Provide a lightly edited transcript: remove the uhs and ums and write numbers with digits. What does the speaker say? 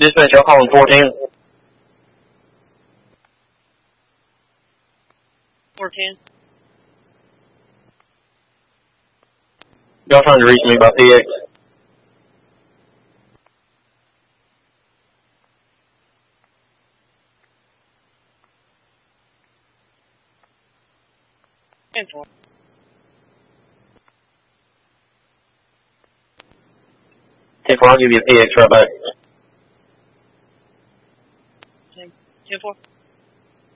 Dispatch, y'all calling 14? 410. Y'all trying to reach me by PX? And 4. 10-4, I'll give you a PX right back.